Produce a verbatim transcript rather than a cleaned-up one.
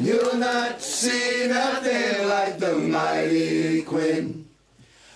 You'll not see nothing like the mighty Quinn.